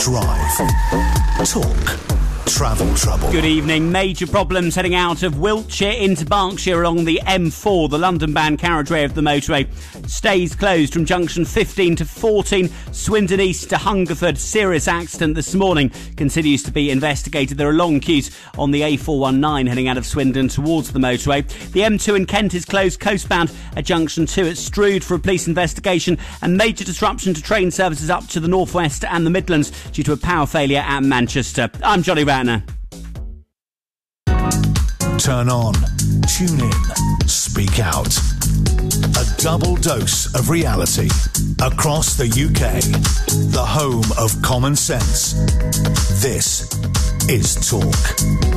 Drive. Talk. Travel trouble. Good evening. Major problems heading out of Wiltshire into Berkshire along the M4. The London-bound carriageway of the motorway stays closed from junction 15 to 14. Swindon East to Hungerford. Serious accident this morning continues to be investigated. There are long queues on the A419 heading out of Swindon towards the motorway. The M2 in Kent is closed coastbound at junction 2 at Strood for a police investigation, and major disruption to train services up to the northwest and the Midlands due to a power failure at Manchester. I'm Johnny Ratner. Turn on, tune in, speak out. A double dose of reality across the UK. The home of common sense. This is Talk.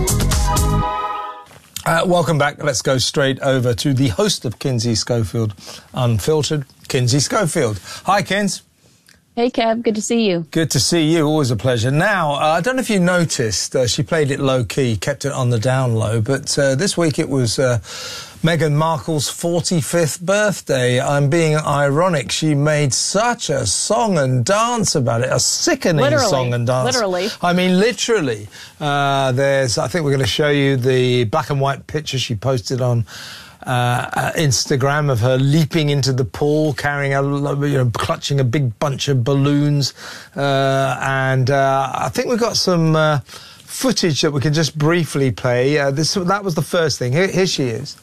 Welcome back. Let's go straight over to the host of Kinsey Schofield Unfiltered, Kinsey Schofield. Hi, Kins. Hey, Kev. Good to see you. Good to see you. Always a pleasure. Now, I don't know if you noticed, she played it low-key, kept it on the down low, but this week it was Meghan Markle's 45th birthday. I'm being ironic. She made such a song and dance about it, a sickening song and dance. Literally. I mean, literally. I think we're going to show you the black and white picture she posted on Instagram of her leaping into the pool, carrying clutching a big bunch of balloons, and I think we've got some footage that we can just briefly play. That was the first thing. Here she is.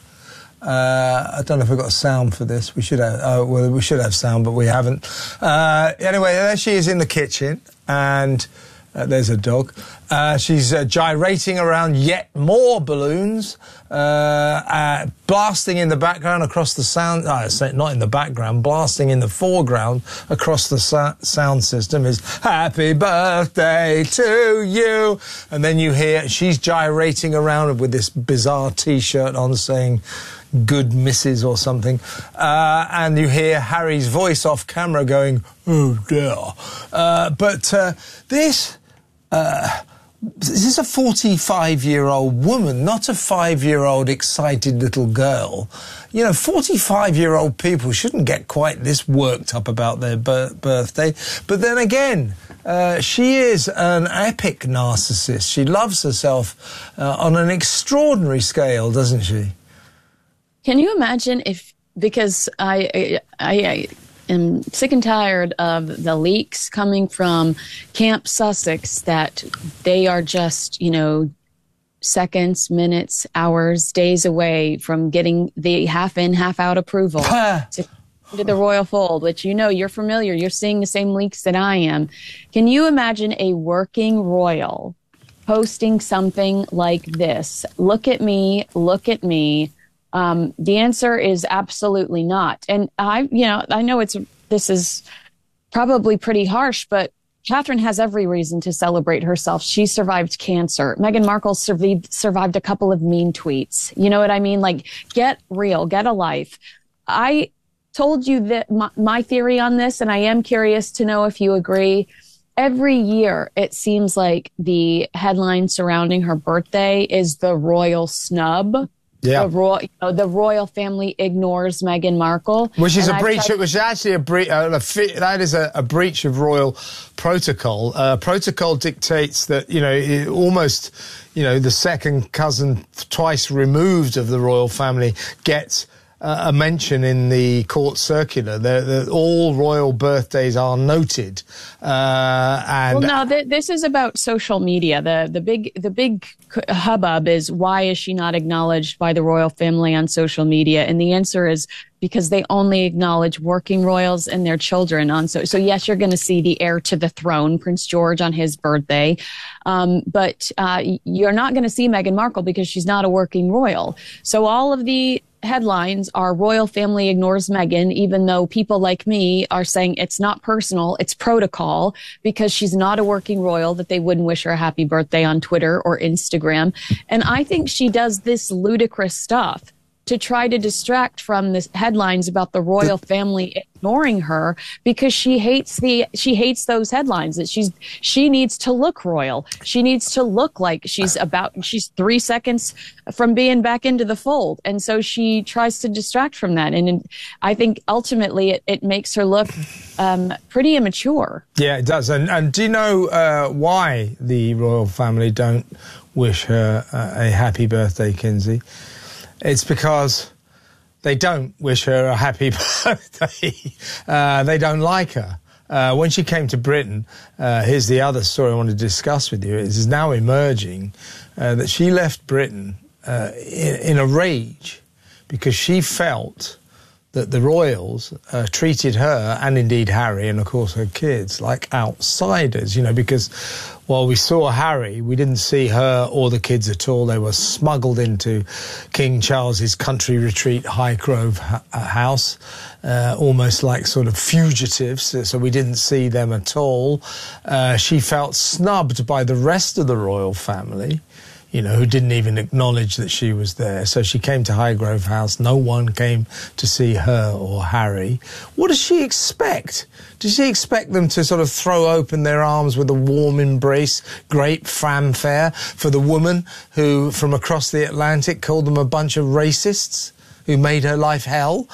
I don't know if we've got sound for this. We should have. We should have sound, but we haven't. Anyway, there she is in the kitchen, and there's a dog. She's gyrating around yet more balloons, blasting in the background across the sound. Not in the background, blasting in the foreground across the sound system is "Happy Birthday to You," and then you hear she's gyrating around with this bizarre T-shirt on saying "Good Mrs." or something, and you hear Harry's voice off camera going, "Oh dear," but this. This is a 45-year-old woman, not a 5-year-old excited little girl. 45-year-old people shouldn't get quite this worked up about their birthday. But then again, she is an epic narcissist. She loves herself on an extraordinary scale, doesn't she? Can you imagine because I am sick and tired of the leaks coming from Camp Sussex that they are just, seconds, minutes, hours, days away from getting the half in, half out approval to the royal fold, which you're familiar. You're seeing the same leaks that I am. Can you imagine a working royal posting something like this? Look at me, look at me. The answer is absolutely not. And I know this is probably pretty harsh, but Catherine has every reason to celebrate herself. She survived cancer. Meghan Markle survived a couple of mean tweets. You know what I mean? Like, get real, get a life. I told you that my theory on this, and I am curious to know if you agree. Every year, it seems like the headline surrounding her birthday is the royal snub. Yeah, the royal family ignores Meghan Markle, which is actually a breach. That is a breach of royal protocol. Protocol dictates that almost the second cousin twice removed of the royal family gets a mention in the court circular. All royal birthdays are noted. This is about social media. The big hubbub is, why is she not acknowledged by the royal family on social media? And the answer is because they only acknowledge working royals and their children on. So yes, you're going to see the heir to the throne, Prince George, on his birthday. But you're not going to see Meghan Markle because she's not a working royal. So all of the headlines are royal family ignores Meghan, even though people like me are saying it's not personal, it's protocol, because she's not a working royal, that they wouldn't wish her a happy birthday on Twitter or Instagram. And I think she does this ludicrous stuff to try to distract from the headlines about the royal family ignoring her, because she hates those headlines, that she needs to look royal. She needs to look like she's 3 seconds from being back into the fold. And so she tries to distract from that. And I think ultimately it makes her look pretty immature. Yeah, it does. And do you know why the royal family don't wish her a happy birthday, Kinsey? It's because they don't wish her a happy birthday. They don't like her. When she came to Britain, here's the other story I want to discuss with you. It is now emerging that she left Britain in a rage because she felt that the royals treated her, and indeed Harry, and of course her kids, like outsiders, because while we saw Harry, we didn't see her or the kids at all. They were smuggled into King Charles's country retreat, Highgrove House, almost like sort of fugitives, so we didn't see them at all. She felt snubbed by the rest of the royal family, who didn't even acknowledge that she was there. So she came to Highgrove House. No one came to see her or Harry. What does she expect? Does she expect them to sort of throw open their arms with a warm embrace, great fanfare for the woman who, from across the Atlantic, called them a bunch of racists who made her life hell?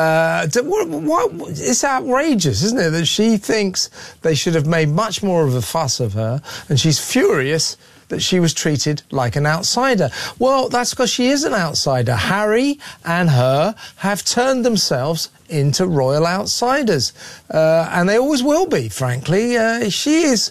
It's outrageous, isn't it, that she thinks they should have made much more of a fuss of her, and she's furious that she was treated like an outsider. Well, that's because she is an outsider. Harry and her have turned themselves into royal outsiders. And they always will be, frankly. She's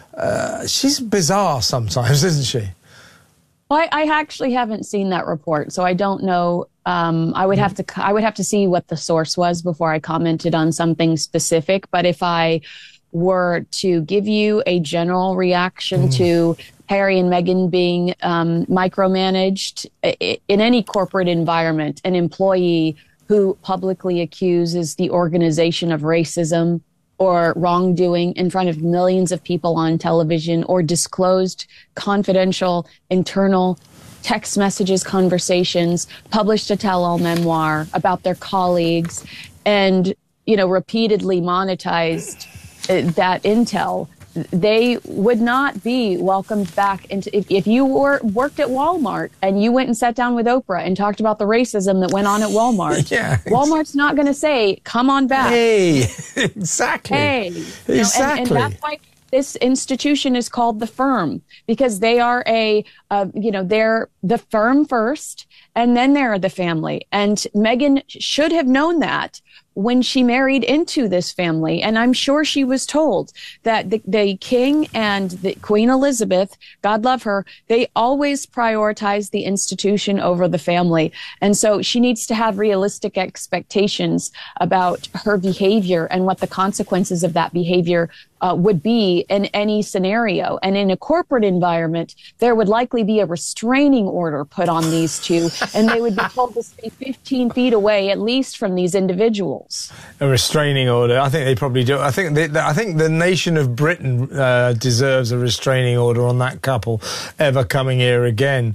bizarre sometimes, isn't she? Well, I actually haven't seen that report, so I don't know. I would have to see what the source was before I commented on something specific. But if I were to give you a general reaction to Harry and Meghan being micromanaged in any corporate environment, an employee who publicly accuses the organization of racism or wrongdoing in front of millions of people on television, or disclosed confidential internal text messages, conversations, published a tell-all memoir about their colleagues, and repeatedly monetized that intel, they would not be welcomed back into. If you worked at Walmart and you went and sat down with Oprah and talked about the racism that went on at Walmart, Walmart's not going to say, "Come on back." Hey, exactly. Hey, exactly. And that's why this institution is called the Firm, because they are they're the firm first, and then they're the family. And Meghan should have known that when she married into this family. And I'm sure she was told that the king and the Queen Elizabeth, God love her, they always prioritize the institution over the family. And so she needs to have realistic expectations about her behavior and what the consequences of that behavior would be in any scenario. And in a corporate environment, there would likely be a restraining order put on these two, and they would be told to stay 15 feet away at least from these individuals. A restraining order? I think they probably do. I think the nation of Britain deserves a restraining order on that couple ever coming here again.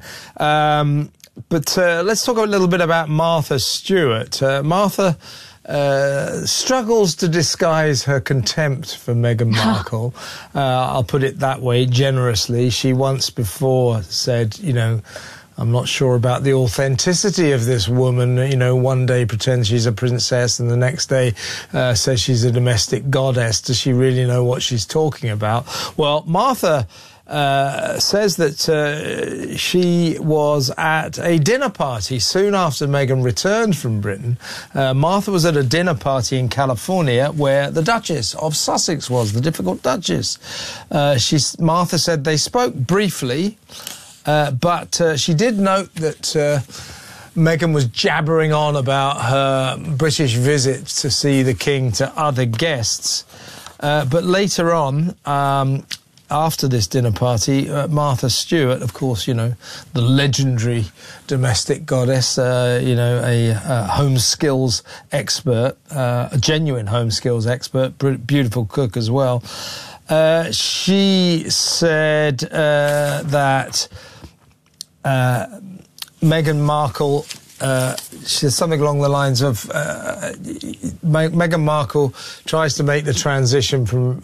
But let's talk a little bit about Martha Stewart. Martha struggles to disguise her contempt for Meghan Markle. I'll put it that way, generously. She once before said, I'm not sure about the authenticity of this woman. One day pretends she's a princess and the next day says she's a domestic goddess. Does she really know what she's talking about? Well, Martha says that she was at a dinner party soon after Meghan returned from Britain. Martha was at a dinner party in California where the Duchess of Sussex was, the difficult Duchess. Martha said they spoke briefly, but she did note that Meghan was jabbering on about her British visit to see the King to other guests. But later on, after this dinner party, Martha Stewart, of course, the legendary domestic goddess, a home skills expert, a genuine home skills expert, beautiful cook as well. She said that Meghan Markle she said something along the lines of Meghan Markle tries to make the transition from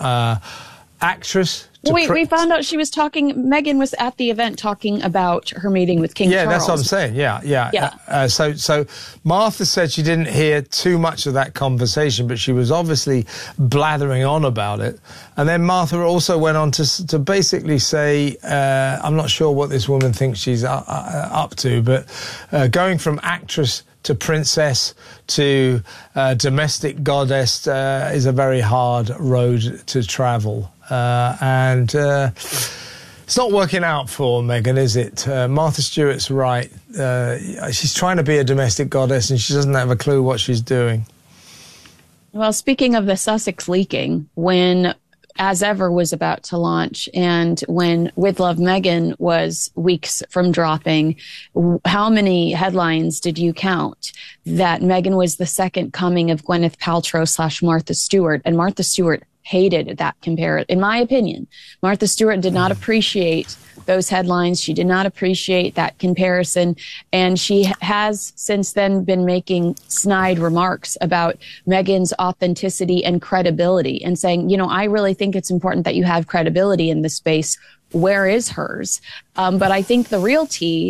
actress to we found out she was talking. Meghan was at the event talking about her meeting with King Charles. Yeah, that's what I'm saying. Yeah. So Martha said she didn't hear too much of that conversation, but she was obviously blathering on about it. And then Martha also went on to basically say, I'm not sure what this woman thinks she's up to, but going from actress to princess to domestic goddess is a very hard road to travel. And it's not working out for Meghan, is it? Martha Stewart's right. She's trying to be a domestic goddess and she doesn't have a clue what she's doing. Well, speaking of the Sussex leaking, when As Ever was about to launch and when With Love Meghan was weeks from dropping, how many headlines did you count that Meghan was the second coming of Gwyneth Paltrow / Martha Stewart? And Martha Stewart hated that comparison. In my opinion, Martha Stewart did not appreciate those headlines. She did not appreciate that comparison. And she has since then been making snide remarks about Meghan's authenticity and credibility and saying, you know, I really think it's important that you have credibility in this space. Where is hers? But I think the real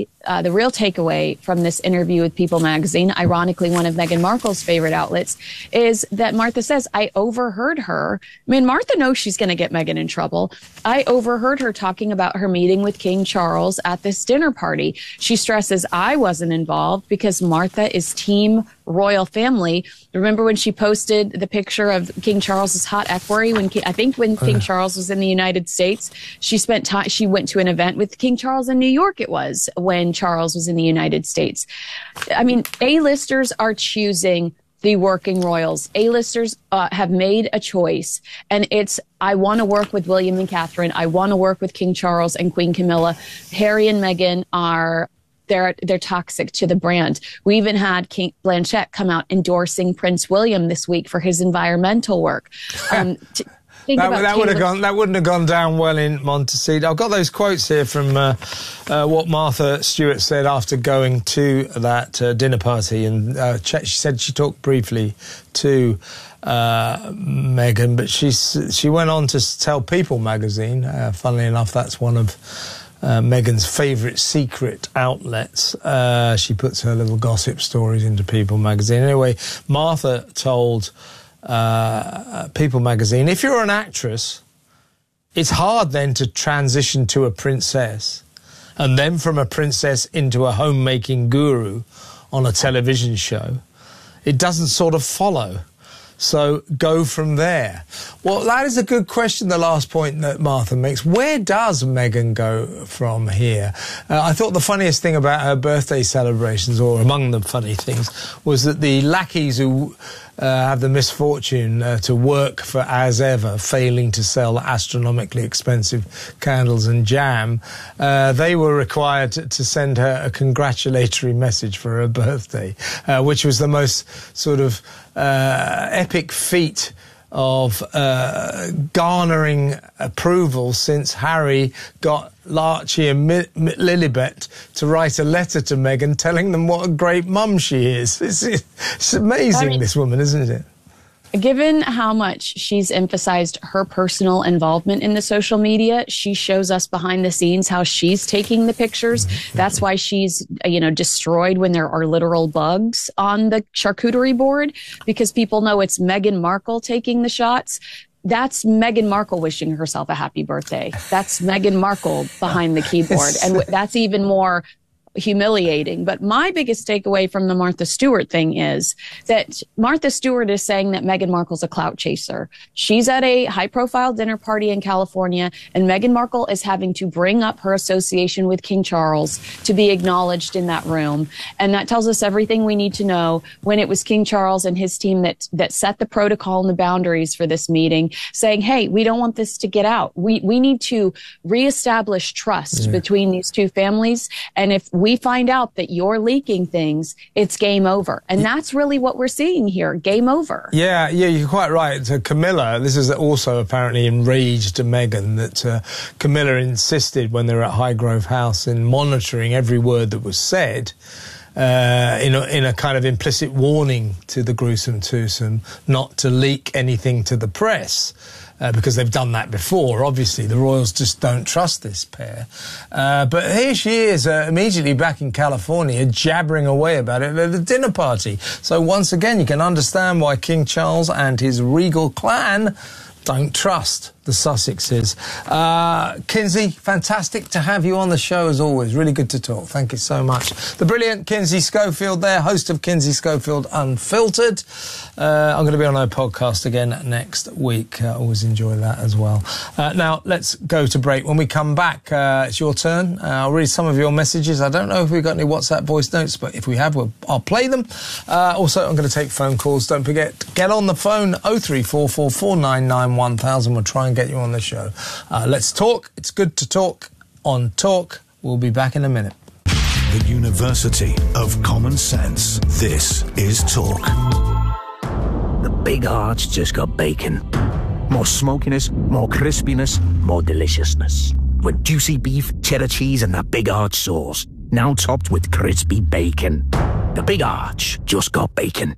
takeaway from this interview with People magazine, ironically one of Meghan Markle's favorite outlets, is that Martha says, I overheard her. I mean, Martha knows she's going to get Meghan in trouble. I overheard her talking about her meeting with King Charles at this dinner party. She stresses, I wasn't involved because Martha is team royal family. Remember when she posted the picture of King Charles's hot equerry when King Charles was in the United States? She spent time. She went to an event with King Charles in New York. It was when Charles was in the United States. I mean, A-listers are choosing the working royals. A-listers have made a choice, and it's, I want to work with William and Catherine. I want to work with King Charles and Queen Camilla. Harry and Meghan are they're toxic to the brand. We even had Kate Blanchett come out endorsing Prince William this week for his environmental work. That wouldn't have gone down well in Montecito. I've got those quotes here from what Martha Stewart said after going to that dinner party, and she said she talked briefly to Meghan, but she went on to tell People magazine. Funnily enough, that's one of Meghan's favourite secret outlets. She puts her little gossip stories into People magazine. Anyway, Martha told People magazine, if you're an actress, it's hard then to transition to a princess, and then from a princess into a homemaking guru on a television show. It doesn't sort of follow. So go from there. Well, that is a good question, the last point that Martha makes. Where does Meghan go from here? I thought the funniest thing about her birthday celebrations, or among the funny things, was that the lackeys who have the misfortune to work for As Ever, failing to sell astronomically expensive candles and jam, they were required to send her a congratulatory message for her birthday, which was the most sort of epic feat of garnering approval since Harry got Larchie and Lilibet to write a letter to Meghan telling them what a great mum she is. It's amazing, this woman, isn't it? Given how much she's emphasized her personal involvement in the social media, she shows us behind the scenes how she's taking the pictures. That's why she's, destroyed when there are literal bugs on the charcuterie board, because people know it's Meghan Markle taking the shots. That's Meghan Markle wishing herself a happy birthday. That's Meghan Markle behind the keyboard. And that's even more humiliating. But my biggest takeaway from the Martha Stewart thing is that Martha Stewart is saying that Meghan Markle's a clout chaser. She's at a high-profile dinner party in California, and Meghan Markle is having to bring up her association with King Charles to be acknowledged in that room. And that tells us everything we need to know when it was King Charles and his team that set the protocol and the boundaries for this meeting, saying, hey, we don't want this to get out. We need to reestablish trust between these two families. And if we find out that you're leaking things, it's game over. And that's really what we're seeing here. Game over. Yeah, you're quite right. So Camilla, this is also apparently enraged Meghan, that Camilla insisted when they were at Highgrove House in monitoring every word that was said. in a kind of implicit warning to the gruesome twosome not to leak anything to the press. Because they've done that before. Obviously, the royals just don't trust this pair. But here she is, immediately back in California, jabbering away about it at the dinner party. So once again, you can understand why King Charles and his regal clan don't trust the Sussexes. Kinsey, fantastic to have you on the show as always. Really good to talk. Thank you so much. The brilliant Kinsey Schofield there, host of Kinsey Schofield Unfiltered. I'm going to be on her podcast again next week. Always enjoy that as well. Now, let's go to break. When we come back, it's your turn. I'll read some of your messages. I don't know if we've got any WhatsApp voice notes, but if we have, I'll play them. Also, I'm going to take phone calls. Don't forget, get on the phone, 0344 499 1000. We'll try and get you on the show. Let's talk. It's good to talk on Talk. We'll be back in a minute. The University of Common Sense. This is Talk. The Big Arch just got bacon. More smokiness, more crispiness, more deliciousness. With juicy beef, cheddar cheese and the Big Arch sauce. Now topped with crispy bacon. The Big Arch just got bacon.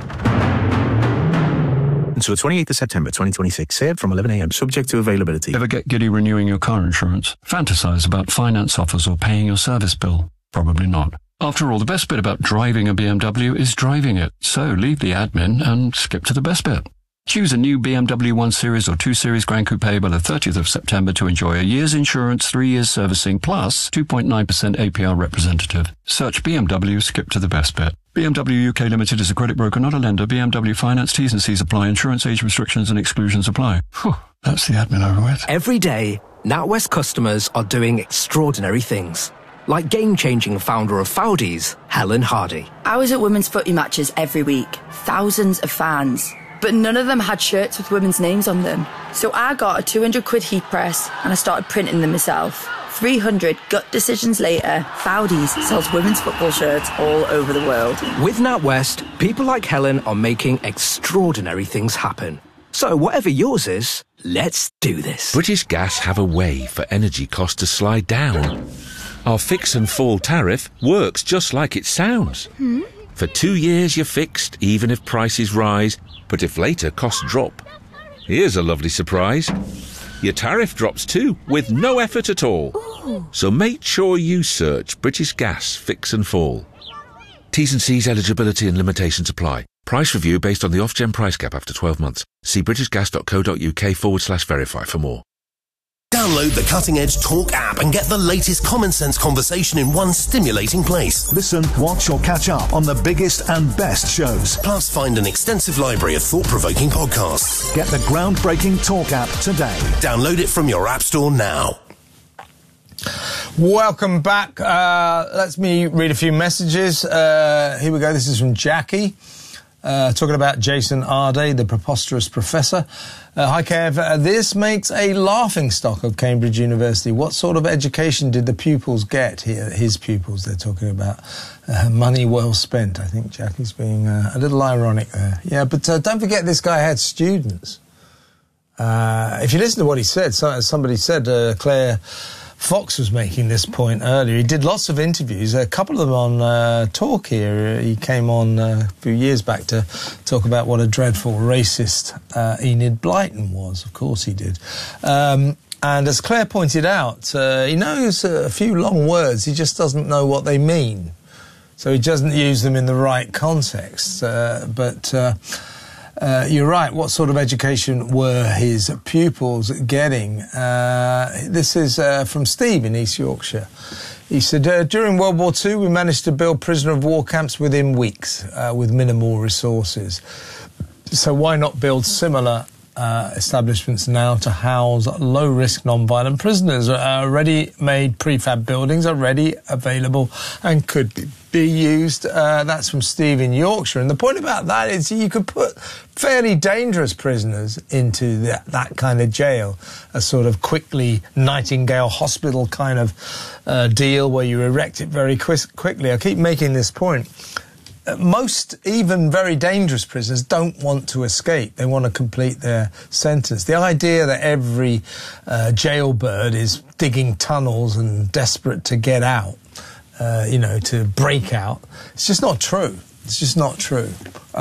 Until the 28th of September 2026, served from 11 a.m, subject to availability. Ever get giddy renewing your car insurance? Fantasize about finance offers or paying your service bill? Probably not. After all, the best bit about driving a BMW is driving it. So leave the admin and skip to the best bit. Choose a new BMW 1 Series or 2 Series Gran Coupe by the 30th of September to enjoy a year's insurance, 3 years servicing, plus 2.9% APR representative. Search BMW, skip to the best bit. BMW UK Limited is a credit broker, not a lender. BMW Finance, T's and C's apply. Insurance age restrictions and exclusions apply. Whew, that's the admin over with. Every day, NatWest customers are doing extraordinary things. Like game-changing founder of Foudies, Helen Hardy. I was at women's footy matches every week. Thousands of fans. But none of them had shirts with women's names on them. So I got a 200 quid heat press and I started printing them myself. 300 gut decisions later, Foudies sells women's football shirts all over the world. With NatWest, people like Helen are making extraordinary things happen. So whatever yours is, let's do this. British Gas have a way for energy costs to slide down. Our fix and fall tariff works just like it sounds. For 2 years you're fixed, even if prices rise, but if later costs drop. Here's a lovely surprise. Your tariff drops too, with no effort at all. Ooh. So make sure you search British Gas Fix and Fall. T's and C's eligibility and limitations apply. Price review based on the Ofgem price cap after 12 months. See britishgas.co.uk/verify for more. Download the Cutting Edge Talk app and get the latest common sense conversation in one stimulating place. Listen, watch or catch up on the biggest and best shows. Plus, find an extensive library of thought-provoking podcasts. Get the groundbreaking Talk app today. Download it from your app store now. Welcome back. Let me read a few messages. Here we go. This is from Jackie. Talking about Jason Arde, the preposterous professor. Hi, Kev. This makes a laughingstock of Cambridge University. What sort of education did the pupils get here? His pupils, they're talking about. Money well spent. I think Jackie's being a little ironic there. Yeah, but don't forget this guy had students. If you listen to what he said, somebody said, Claire Fox was making this point earlier. He did lots of interviews, a couple of them on Talk here. He came on a few years back to talk about what a dreadful racist Enid Blyton was. Of course he did. And as Claire pointed out, he knows a few long words, he just doesn't know what they mean. So he doesn't use them in the right context. But you're right. What sort of education were his pupils getting? This is from Steve in East Yorkshire. He said, during World War II, we managed to build prisoner of war camps within weeks with minimal resources. So why not build similar establishments now to house low-risk, non-violent prisoners? Ready-made prefab buildings are ready, available, and could be used. That's from Steve in Yorkshire. And the point about that is you could put fairly dangerous prisoners into that kind of jail, a sort of quickly Nightingale Hospital kind of deal where you erect it very quickly. I keep making this point. Most, even very dangerous prisoners, don't want to escape. They want to complete their sentence. The idea that every jailbird is digging tunnels and desperate to get out to break out. It's just not true. It's just not true.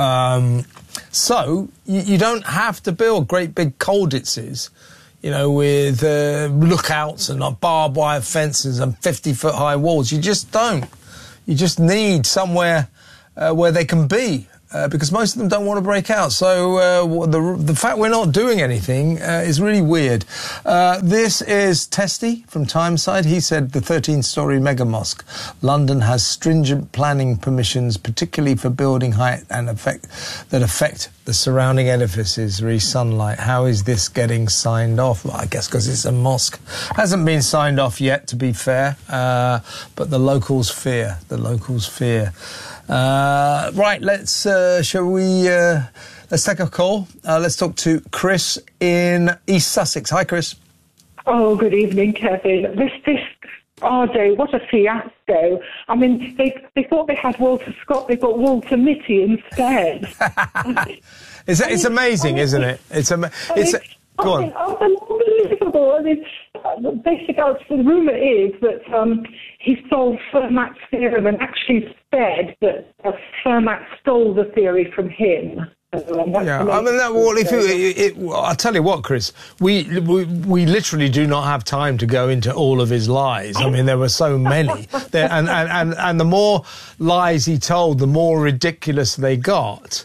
So you don't have to build great big Colditzes, with lookouts and barbed wire fences and 50-foot high walls. You just don't. You just need somewhere where they can be. Because most of them don't want to break out. So the fact we're not doing anything is really weird. This is Testy from Tyneside. He said the 13-storey mega mosque. London has stringent planning permissions, particularly for building height and that affect the surrounding edifices, sunlight. How is this getting signed off? Well, I guess because it's a mosque. Hasn't been signed off yet, to be fair. But the locals fear. Right, let's let's take a call. Let's talk to Chris in East Sussex. Hi, Chris. Oh, good evening, Kevin. This RJ, what a fiasco. I mean, they thought they had Walter Scott, they got Walter Mitty instead. It's amazing, isn't it? Go on. Unbelievable. I mean, basically, the rumour is that he solved Fermat's theorem and actually said that Fermat stole the theory from him. Yeah, I mean, I'll tell you what, Chris, we literally do not have time to go into all of his lies. I mean, there were so many, and the more lies he told, the more ridiculous they got.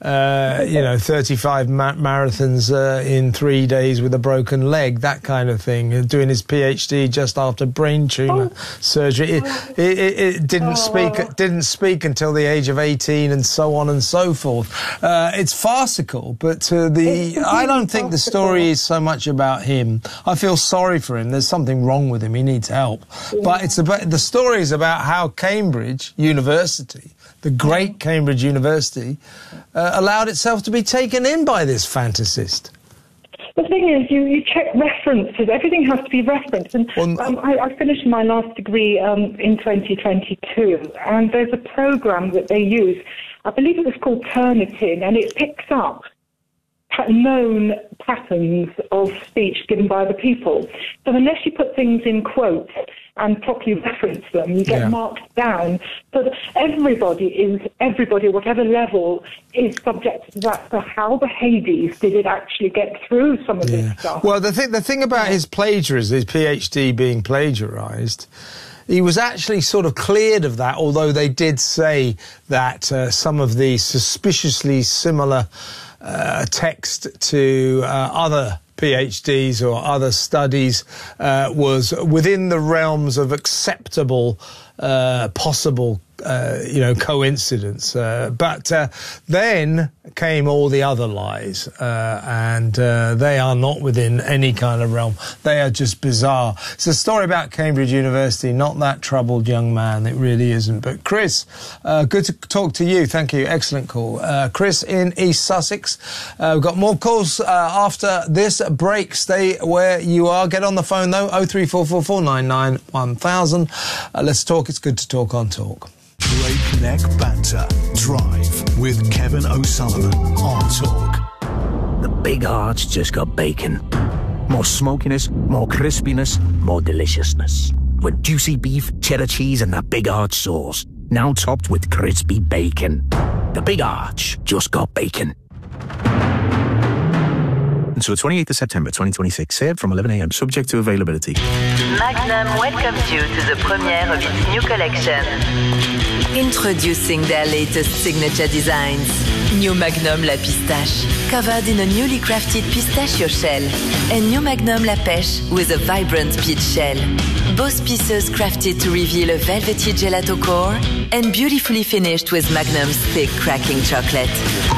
35 marathons in 3 days with a broken leg, that kind of thing. Doing his PhD just after brain tumour surgery. It didn't speak until the age of 18, and so on and so forth. It's farcical, but I don't think the story is so much about him. I feel sorry for him. There's something wrong with him. He needs help. But the story is about how Cambridge University, the great Cambridge University, allowed itself to be taken in by this fantasist. The thing is, you check references. Everything has to be referenced. And I finished my last degree in 2022, and there's a program that they use. I believe it was called Turnitin, and it picks up known patterns of speech given by the people. So unless you put things in quotes and properly reference them, you get marked down. So that everybody, whatever level, is subject to that. So how the Hades did it actually get through some of this stuff? Well, the thing about his plagiarism, his PhD being plagiarised, he was actually sort of cleared of that, although they did say that some of the suspiciously similar text to other PhDs or other studies was within the realms of acceptable possible coincidence. But then came all the other lies, and they are not within any kind of realm. They are just bizarre. It's a story about Cambridge University, not that troubled young man. It really isn't. But Chris, good to talk to you. Thank you. Excellent call. Chris in East Sussex. We've got more calls after this break. Stay where you are. Get on the phone, though, 0344499 1000. Let's talk. It's good to talk on Talk. Breakneck Banter. Drive with Kevin O'Sullivan on Talk. The big arch just got bacon. More smokiness, more crispiness, more deliciousness. With juicy beef, cheddar cheese, and that big arch sauce. Now topped with crispy bacon. The big arch just got bacon. Until the 28th of September 2026, served from 11 a.m. subject to availability. Magnum welcomes you to the premiere of its new collection. Introducing their latest signature designs. New Magnum La Pistache, covered in a newly crafted pistachio shell. And New Magnum La Pêche with a vibrant peach shell. Both pieces crafted to reveal a velvety gelato core and beautifully finished with Magnum's thick cracking chocolate.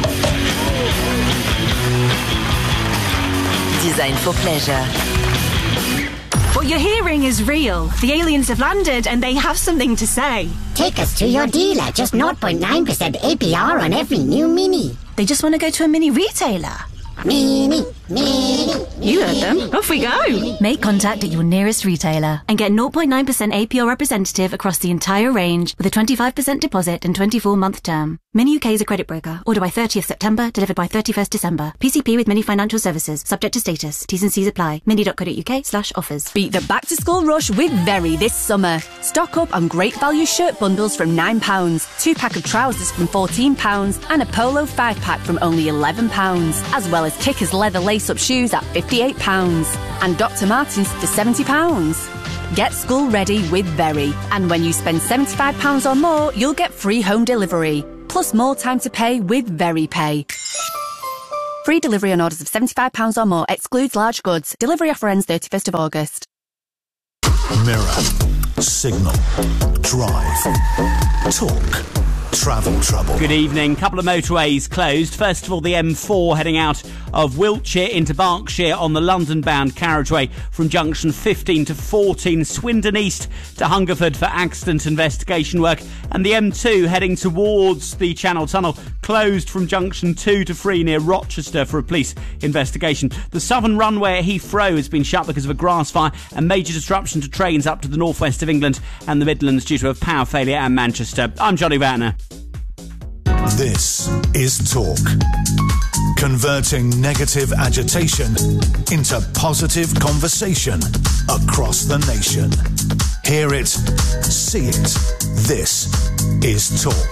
Designed for pleasure. What you're hearing is real. The aliens have landed and they have something to say. Take us to your dealer. Just 0.9% APR on every new Mini. They just want to go to a Mini retailer. Meanie, meanie. You heard them. Off we go. Make contact at your nearest retailer and get 0.9% APR representative across the entire range with a 25% deposit and 24-month term. Mini UK is a credit broker. Order by 30th September, delivered by 31st December. PCP with Mini Financial Services. Subject to status. T's and C's apply. mini.co.uk/offers. Beat the back-to-school rush with Very this summer. Stock up on great value shirt bundles from £9, 2-pack of trousers from £14 and a polo 5-pack from only £11, as well as Kickers leather lace-up shoes at £58 and Dr. Martens for £70. Get school ready with Very, and when you spend £75 or more, you'll get free home delivery, plus more time to pay with Very Pay. Free delivery on orders of £75 or more, excludes large goods. Delivery offer ends 31st of August. Mirror, signal, drive, talk, travel trouble. Good evening. Couple of motorways closed. First of all, the M4 heading out of Wiltshire into Berkshire on the London-bound carriageway from junction 15 to 14, Swindon East to Hungerford for accident investigation work, and the M2 heading towards the Channel Tunnel closed from junction 2 to 3 near Rochester for a police investigation. The southern runway at Heathrow has been shut because of a grass fire and major disruption to trains up to the northwest of England and the Midlands due to a power failure at Manchester. I'm Johnny Vanner. This is Talk. Converting negative agitation into positive conversation across the nation. Hear it, see it. This is Talk.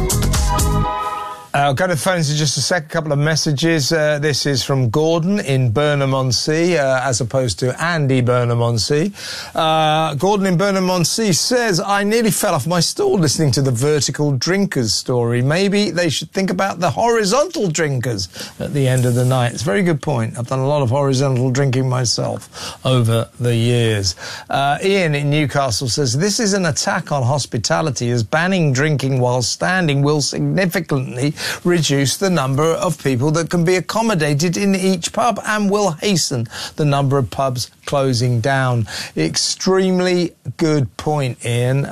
I'll go to the phones in just a sec. A couple of messages. This is from Gordon in Burnham-on-Sea, as opposed to Andy Burnham-on-Sea. Gordon in Burnham-on-Sea says, I nearly fell off my stool listening to the vertical drinkers story. Maybe they should think about the horizontal drinkers at the end of the night. It's a very good point. I've done a lot of horizontal drinking myself over the years. Ian in Newcastle says, this is an attack on hospitality, as banning drinking while standing will significantly reduce the number of people that can be accommodated in each pub and will hasten the number of pubs closing down. Extremely good point, Ian.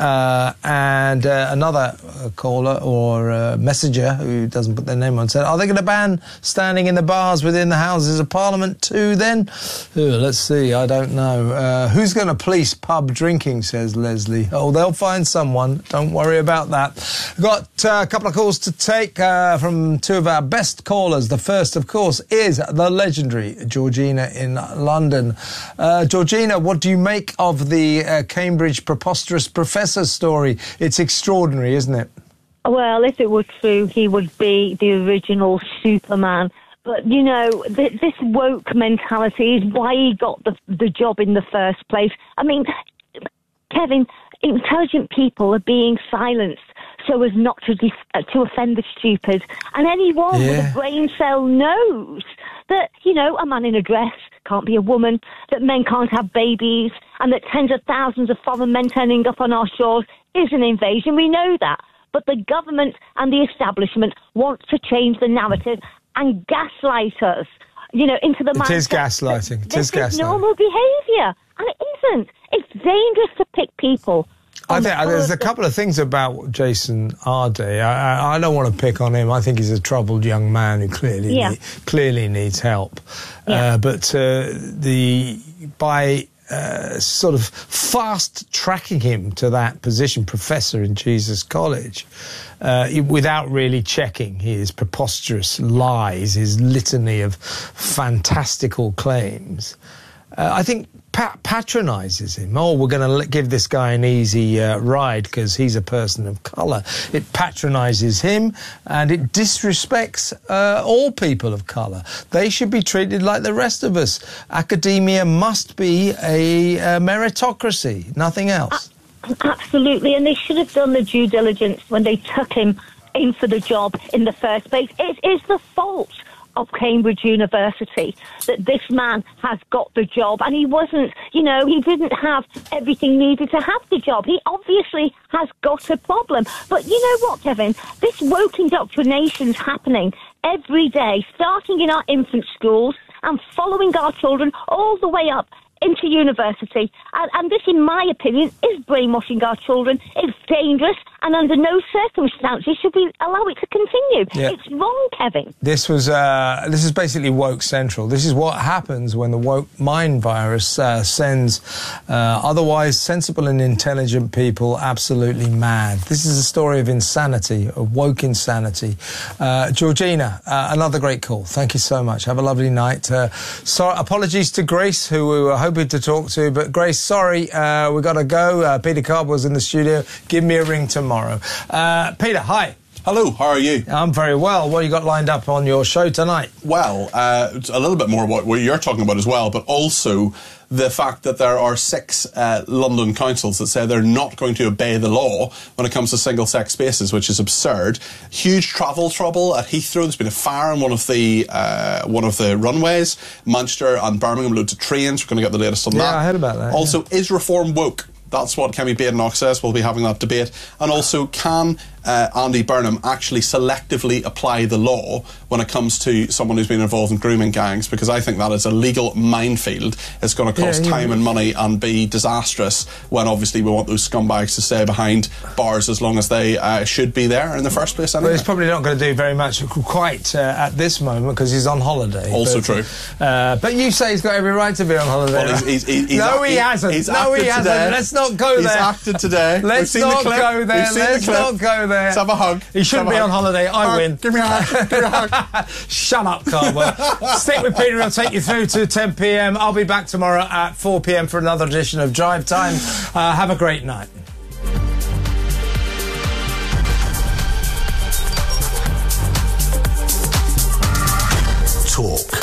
And another caller or messenger who doesn't put their name on said, are they going to ban standing in the bars within the Houses of Parliament too then? Let's see, I don't know. Who's going to police pub drinking, says Leslie. Oh, they'll find someone. Don't worry about that. We've got a couple of calls to take from two of our best callers. The first, of course, is the legendary Georgina in London. Georgina, what do you make of the Cambridge preposterous professor story? It's extraordinary, isn't it? Well, if it were true, he would be the original Superman. But, you know, this woke mentality is why he got the job in the first place. I mean, Kevin, intelligent people are being silenced so as not to offend the stupid. And anyone with a brain cell knows that, you know, a man in a dress can't be a woman, that men can't have babies, and that tens of thousands of foreign men turning up on our shores is an invasion. We know that. But the government and the establishment want to change the narrative and gaslight us, you know, into the mindset. It is gaslighting. It is gaslighting. This is normal behaviour. And it isn't. It's dangerous to pick people. I think there's a couple of things about Jason Arde. I don't want to pick on him. I think he's a troubled young man who clearly needs help. Yeah. But by sort of fast-tracking him to that position, professor in Jesus College, without really checking his preposterous lies, his litany of fantastical claims, I think patronises him. Oh, we're going to give this guy an easy ride because he's a person of colour. It patronises him and it disrespects all people of colour. They should be treated like the rest of us. Academia must be a meritocracy, nothing else. Absolutely, and they should have done the due diligence when they took him in for the job in the first place. It is the fault of Cambridge University that this man has got the job, and he wasn't, you know, he didn't have everything needed to have the job. He obviously has got a problem. But you know what, Kevin? This woke indoctrination's happening every day, starting in our infant schools and following our children all the way up into university. And this, in my opinion, is brainwashing our children. It's dangerous, and under no circumstances should we allow it to continue. Yeah. It's wrong, Kevin. This is basically woke central. This is what happens when the woke mind virus sends otherwise sensible and intelligent people absolutely mad. This is a story of insanity, of woke insanity. Georgina, another great call. Thank you so much. Have a lovely night. Sorry, apologies to Grace, who we were hoping to talk to, but Grace, sorry, we got to go. Peter Cardwell's in the studio. Give me a ring tomorrow. Peter, hi. Hello, how are you? I'm very well. What have you got lined up on your show tonight? Well, a little bit more what you're talking about as well, but also the fact that there are 6 London councils that say they're not going to obey the law when it comes to single-sex spaces, which is absurd. Huge travel trouble at Heathrow. There's been a fire on one of the runways. Manchester and Birmingham, loads of trains. We're going to get the latest on that. Yeah, I heard about that. Also, is reform woke? That's what Kemi Badenoch says. We'll be having that debate. And also, can Andy Burnham actually selectively apply the law when it comes to someone who's been involved in grooming gangs? Because I think that is a legal minefield. It's going to cost time and money and be disastrous when obviously we want those scumbags to stay behind bars as long as they should be there in the first place anyway. Well, he's probably not going to do very much quite at this moment because he's on holiday. Also true. But you say he's got every right to be on holiday. Well, he hasn't. No, he hasn't. Let's not go there. He's acted today. Let's not go there. Let's not go there. Let's have a hug. He shouldn't be on holiday. I win. Give me a hug. Give me a hug. Shut up, Cardwell. Stick with Peter. I'll take you through to 10 p.m. I'll be back tomorrow at 4 p.m. for another edition of Drive Time. Have a great night. Talk.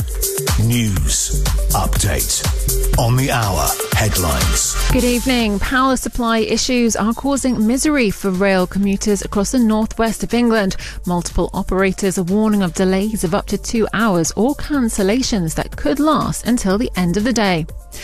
News. Update. On the hour. Headlines. Good evening. Power supply issues are causing misery for rail commuters across the northwest of England. Multiple operators are warning of delays of up to 2 hours or cancellations that could last until the end of the day.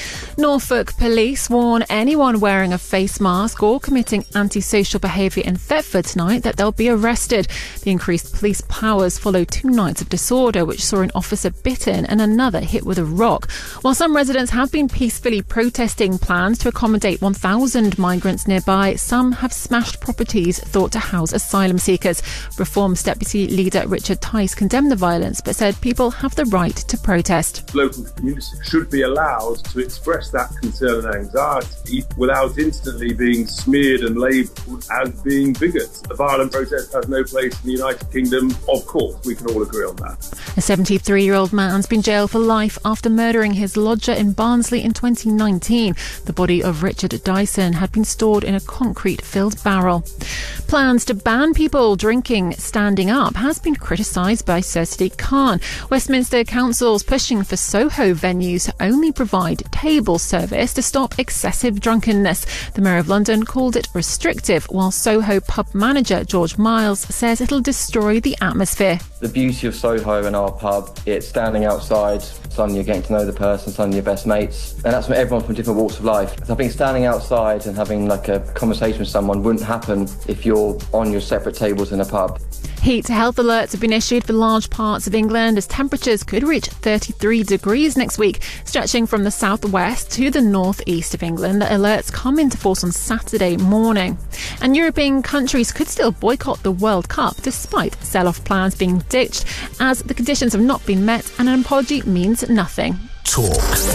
Norfolk police warn anyone wearing a face mask or committing antisocial behaviour in Thetford tonight that they'll be arrested. The increased police powers follow 2 nights of disorder which saw an officer bitten and another hit with a rock. While some residents have been peacefully protesting plans to accommodate 1,000 migrants nearby, some have smashed properties thought to house asylum seekers. Reform's Deputy Leader Richard Tice condemned the violence but said people have the right to protest. Local communities should be allowed to express that concern and anxiety without instantly being smeared and labelled as being bigots. A violent protest has no place in the United Kingdom, of course, we can all agree on that. A 73-year-old man's been jailed for life after murdering his lodger in Barnsley in 2019. The body of Richard Dyson had been stored in a concrete-filled barrel. Plans to ban people drinking standing up has been criticised by Sir Sadiq Khan. Westminster Council's pushing for Soho venues to only provide table service to stop excessive drunkenness. The Mayor of London called it restrictive, while Soho pub manager George Miles says it'll destroy the atmosphere. The beauty of Soho and our pub, it's standing outside, suddenly you're getting to know the person, suddenly your best mates, and that's from everyone from different walks of life. So I think standing outside and having like a conversation with someone wouldn't happen if you're on your separate tables in a pub. Heat health alerts have been issued for large parts of England as temperatures could reach 33 degrees next week, stretching from the southwest to the northeast of England. The alerts come into force on Saturday morning. And European countries could still boycott the World Cup despite sell-off plans being ditched, as the conditions have not been met and an apology means nothing. Talk.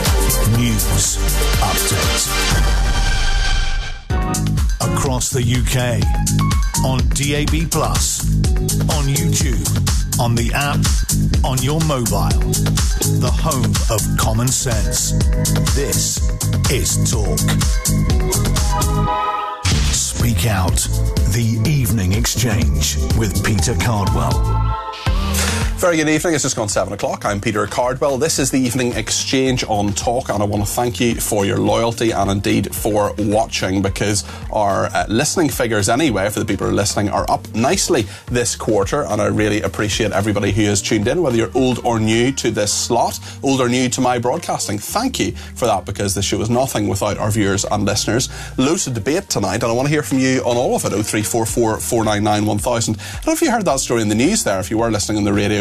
News. Update. Across the UK, on DAB+, on YouTube, on the app, on your mobile, the home of common sense. This is Talk. Speak Out, the Evening Exchange with Peter Cardwell. Very good evening. It's just gone 7 o'clock. I'm Peter Cardwell. This is the Evening Exchange on Talk, and I want to thank you for your loyalty and indeed for watching, because our listening figures anyway, for the people who are listening, are up nicely this quarter, and I really appreciate everybody who has tuned in, whether you're old or new to this slot, old or new to my broadcasting. Thank you for that, because the show is nothing without our viewers and listeners. Loads of debate tonight, and I want to hear from you on all of it. 0344 499 1000. I don't know if you heard that story in the news there, if you were listening on the radio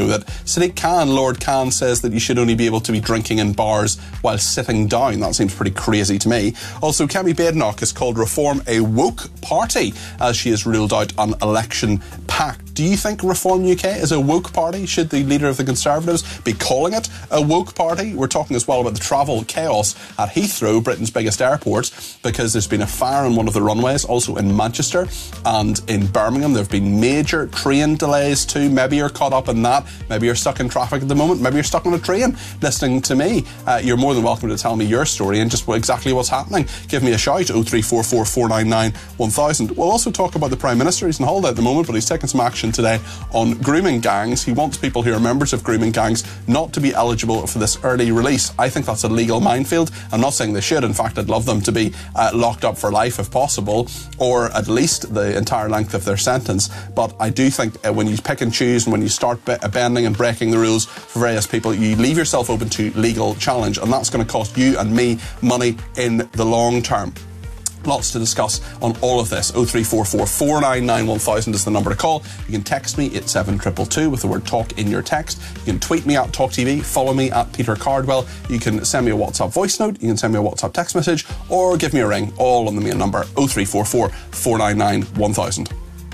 that Sadiq Khan, Lord Khan, says that you should only be able to be drinking in bars while sitting down. That seems pretty crazy to me. Also, Kemi Badenoch has called Reform a woke party as she has ruled out an election pact. Do you think Reform UK is a woke party? Should the leader of the Conservatives be calling it a woke party? We're talking as well about the travel chaos at Heathrow, Britain's biggest airport, because there's been a fire on one of the runways, also in Manchester and in Birmingham. There have been major train delays too. Maybe you're caught up in that. Maybe you're stuck in traffic at the moment. Maybe you're stuck on a train listening to me. You're more than welcome to tell me your story and just exactly what's happening. Give me a shout, 0344 499 1000. We'll also talk about the Prime Minister. He's on holiday at the moment, but he's taken some action today on grooming gangs. He wants people who are members of grooming gangs not to be eligible for this early release. I think that's a legal minefield. I'm not saying they should. In fact, I'd love them to be locked up for life if possible, or at least the entire length of their sentence. But I do think when you pick and choose and when you start bending and breaking the rules for various people, you leave yourself open to legal challenge, and that's going to cost you and me money in the long term. Lots to discuss on all of this. 0344 499 1000 is the number to call. You can text me at 7222 with the word talk in your text. You can tweet me at TalkTV, follow me at Peter Cardwell. You can send me a WhatsApp voice note, you can send me a WhatsApp text message, or give me a ring, all on the main number 0344 499 1000.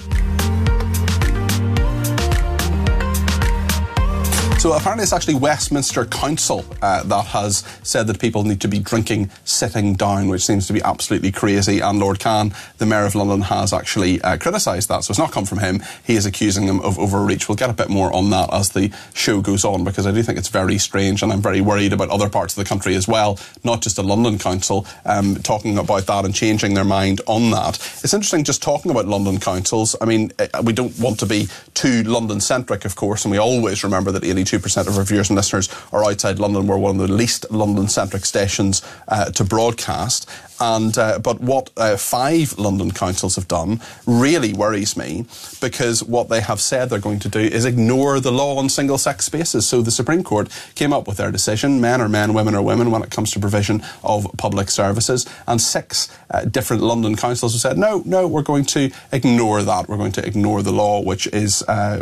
So apparently it's actually Westminster Council that has said that people need to be drinking sitting down, which seems to be absolutely crazy. And Lord Khan, the Mayor of London, has actually criticised that. So it's not come from him. He is accusing them of overreach. We'll get a bit more on that as the show goes on, because I do think it's very strange, and I'm very worried about other parts of the country as well, not just the London Council, talking about that and changing their mind on that. It's interesting just talking about London councils. I mean, we don't want to be too London-centric, of course, and we always remember that 82% of our viewers and listeners are outside London. We're one of the least London-centric stations to broadcast. And but what 5 London councils have done really worries me, because what they have said they're going to do is ignore the law on single-sex spaces. So the Supreme Court came up with their decision. Men are men, women are women when it comes to provision of public services. And 6 different London councils have said, no, we're going to ignore that. We're going to ignore the law, which is,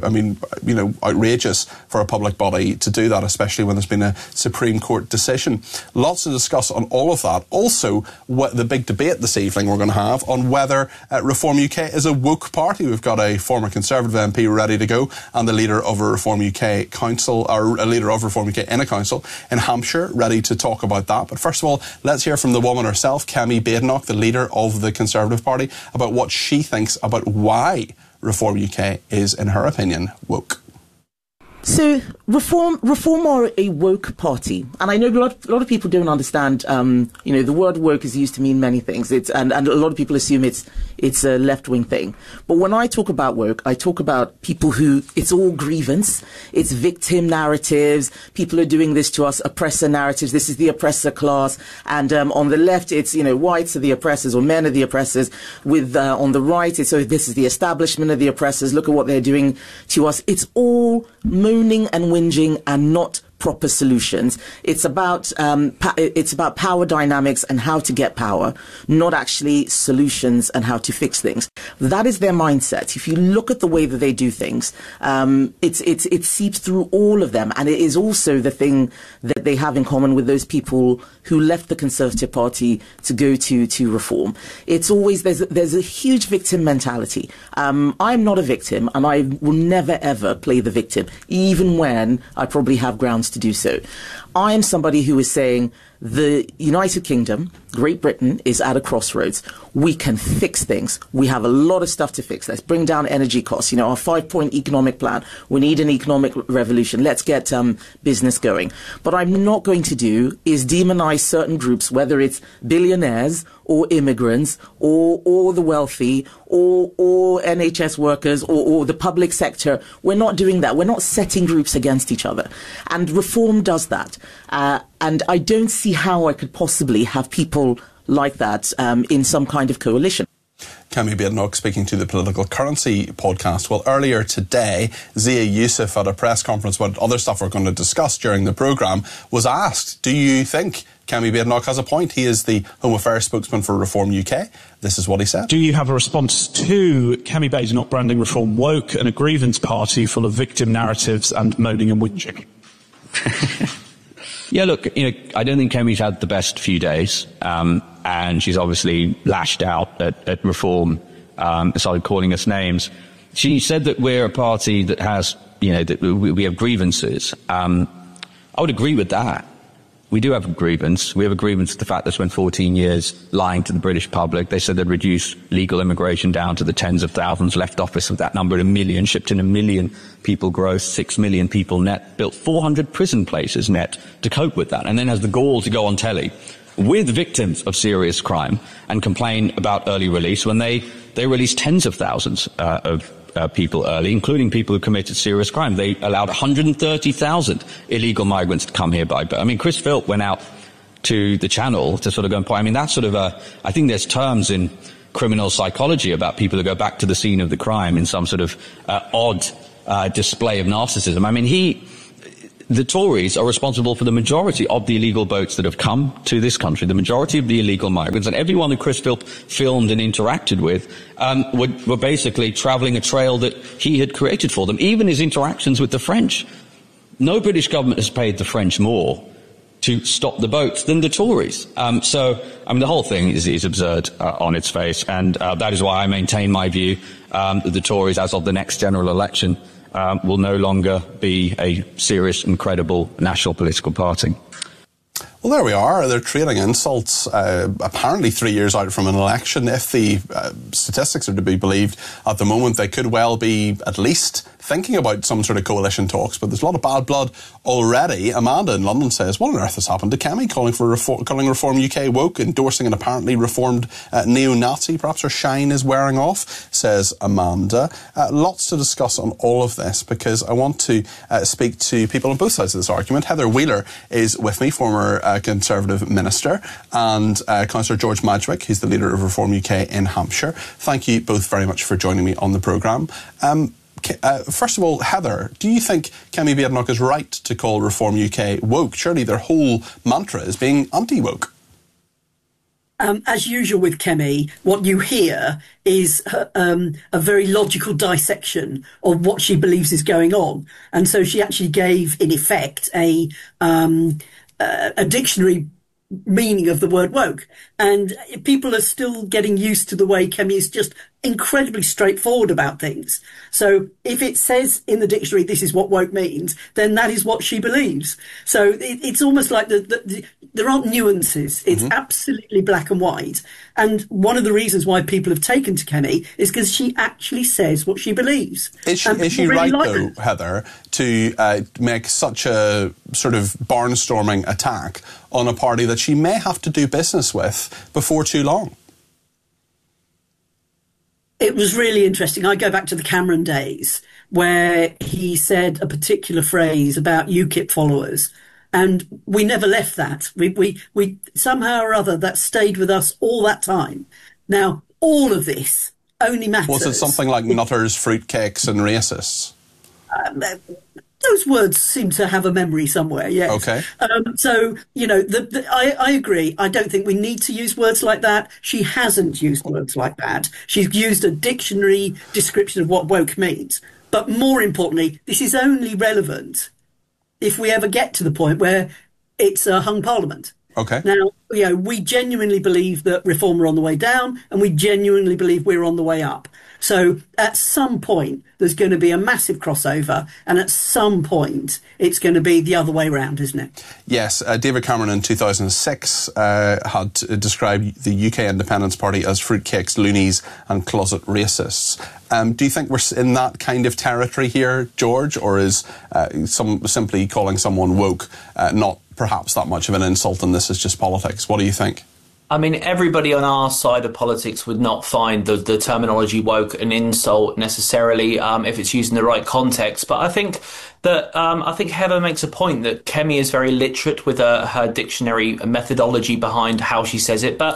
outrageous for a public body to do that, especially when there's been a Supreme Court decision. Lots to discuss on all of that. Also, the big debate this evening we're going to have on whether Reform UK is a woke party. We've got a former Conservative MP ready to go, and the leader of a Reform UK council, or a leader of Reform UK in a council in Hampshire, ready to talk about that. But first of all, let's hear from the woman herself, Kemi Badenoch, the leader of the Conservative Party, about what she thinks about why Reform UK is, in her opinion, woke. So Reform are a woke party, and I know a lot of people don't understand. The word woke is used to mean many things. And a lot of people assume it's a left-wing thing. But when I talk about woke, I talk about people who it's all grievance, it's victim narratives. People are doing this to us, oppressor narratives. This is the oppressor class, and on the left it's whites are the oppressors or men are the oppressors. With on the right, this is the establishment of the oppressors. Look at what they're doing to us. It's all moaning and whinging and not proper solutions. It's about power dynamics and how to get power, not actually solutions and how to fix things. That is their mindset. If you look at the way that they do things, it seeps through all of them, and it is also the thing that they have in common with those people who left the Conservative Party to go to Reform. It's always there's a huge victim mentality. I'm not a victim, and I will never ever play the victim, even when I probably have grounds to do so. I am somebody who is saying the United Kingdom, Great Britain, is at a crossroads. We can fix things. We have a lot of stuff to fix. Let's bring down energy costs. Our 5-point economic plan. We need an economic revolution. Let's get business going. But I'm not going to do is demonize certain groups, whether it's billionaires or immigrants or the wealthy or NHS workers or the public sector. We're not doing that. We're not setting groups against each other. And Reform does that. And I don't see how I could possibly have people like that in some kind of coalition. Kemi Badenoch speaking to the Political Currency podcast. Well, earlier today, Zia Yusuf at a press conference about other stuff we're going to discuss during the programme was asked, do you think Kemi Badenoch has a point. He is the Home Affairs spokesman for Reform UK. This is what he said. Do you have a response to Kemi Badenoch branding Reform woke and a grievance party full of victim narratives and moaning and whinging? Yeah, look, I don't think Kemi's had the best few days, and she's obviously lashed out at Reform, started calling us names. She said that we're a party that has, that we have grievances. I would agree with that. We do have a grievance. We have a grievance with the fact that they spent 14 years lying to the British public. They said they'd reduce legal immigration down to the tens of thousands, left office with that number at 1 million, shipped in 1 million people gross, 6 million people net, built 400 prison places net to cope with that, and then has the gall to go on telly with victims of serious crime and complain about early release when they released tens of thousands of people early, including people who committed serious crime. They allowed 130,000 illegal migrants to come here by boat. I mean, Chris Philp went out to the Channel to sort of go and point. I mean, that's sort of I think there's terms in criminal psychology about people who go back to the scene of the crime in some sort of odd display of narcissism. I mean, the Tories are responsible for the majority of the illegal boats that have come to this country, the majority of the illegal migrants, and everyone who Chris Philp filmed and interacted with were basically travelling a trail that he had created for them. Even his interactions with the French. No British government has paid the French more to stop the boats than the Tories. So, I mean, the whole thing is absurd on its face, and that is why I maintain my view that the Tories, as of the next general election, will no longer be a serious and credible national political party. Well, there we are. They're trading insults, apparently 3 years out from an election. If the statistics are to be believed, at the moment they could well be at least thinking about some sort of coalition talks, but there's a lot of bad blood already. Amanda in London says, what on earth has happened to Kemi, calling Reform UK woke, endorsing an apparently reformed neo-Nazi? Perhaps her shine is wearing off, says Amanda. Lots to discuss on all of this, because I want to speak to people on both sides of this argument. Heather Wheeler is with me, former Conservative Minister, and Councillor George Madgwick, who's the leader of Reform UK in Hampshire. Thank you both very much for joining me on the programme. First of all, Heather, do you think Kemi Badenoch is right to call Reform UK woke? Surely their whole mantra is being anti-woke. As usual with Kemi, what you hear is a very logical dissection of what she believes is going on. And so she actually gave, in effect, a dictionary meaning of the word woke. And people are still getting used to the way Kemi is just incredibly straightforward about things. So if it says in the dictionary this is what woke means, then that is what she believes. So it's almost like there aren't nuances. It's absolutely black and white. And one of the reasons why people have taken to Kemi is because she actually says what she believes. Is she really right, though, Heather, to make such a sort of barnstorming attack on a party that she may have to do business with before too long? It was really interesting. I go back to the Cameron days where he said a particular phrase about UKIP followers, and we never left that. We somehow or other that stayed with us all that time. Now, all of this only matters. Was it something like nutters, fruitcakes and racists? Those words seem to have a memory somewhere, yes. Okay. So, I agree. I don't think we need to use words like that. She hasn't used words like that. She's used a dictionary description of what woke means. But more importantly, this is only relevant if we ever get to the point where it's a hung parliament. Okay. Now, we genuinely believe that Reform are on the way down, and we genuinely believe we're on the way up. So at some point, there's going to be a massive crossover, and at some point, it's going to be the other way around, isn't it? Yes. David Cameron in 2006 had described the UK Independence Party as fruitcakes, loonies and closet racists. Do you think we're in that kind of territory here, George, or is simply calling someone woke not perhaps that much of an insult, and this is just politics? What do you think? I mean, everybody on our side of politics would not find the terminology woke an insult necessarily if it's used in the right context. But I think that Heather makes a point that Kemi is very literate with her dictionary methodology behind how she says it. But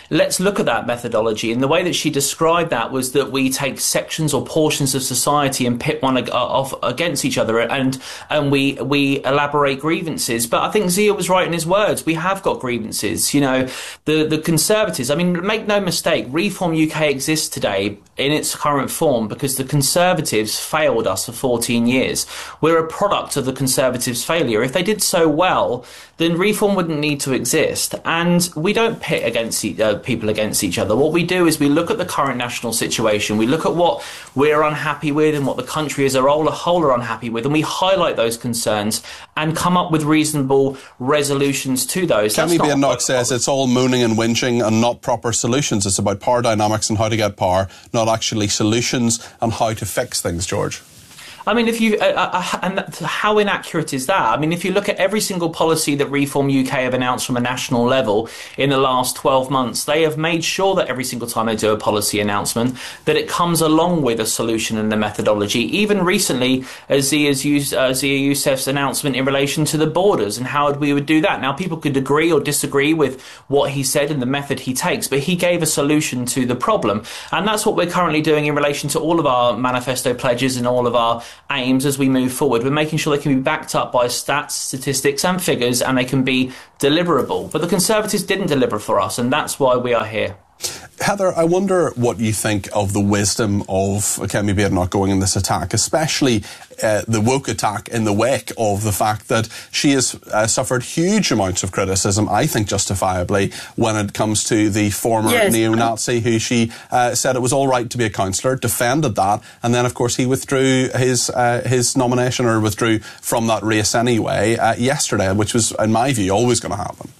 let's look at that methodology. And the way that she described that was that we take sections or portions of society and pit one off against each other, and we elaborate grievances. But I think Zia was right in his words. We have got grievances. You know, the Conservatives, I mean, make no mistake, Reform UK exists today in its current form because the Conservatives failed us for 14 years. We're a product of the Conservatives' failure. If they did so well, then Reform wouldn't need to exist. And we don't pit against people against each other. What we do is we look at the current national situation, we look at what we're unhappy with and what the country as a whole are unhappy with, and we highlight those concerns and come up with reasonable resolutions to those. Kemi Badenoch says it's all mooning and whinging and not proper solutions. It's about power dynamics and how to get power, not actually solutions and how to fix things, George. I mean, if you and how inaccurate is that? I mean, if you look at every single policy that Reform UK have announced from a national level in the last 12 months, they have made sure that every single time they do a policy announcement that it comes along with a solution and a methodology. Even recently, Zia Youssef's announcement in relation to the borders and how we would do that. Now, people could agree or disagree with what he said and the method he takes, but he gave a solution to the problem. And that's what we're currently doing in relation to all of our manifesto pledges and all of our aims as we move forward. We're making sure they can be backed up by stats, statistics and figures, and they can be deliverable. But the Conservatives didn't deliver for us, and that's why we are here. Heather, I wonder what you think of the wisdom of Kemi Badenoch going in this attack, especially the woke attack in the wake of the fact that she has suffered huge amounts of criticism, I think justifiably, when it comes to the former neo-Nazi who she said it was all right to be a councillor, defended that, and then, of course, he withdrew his nomination, or withdrew from that race anyway, yesterday, which was, in my view, always going to happen.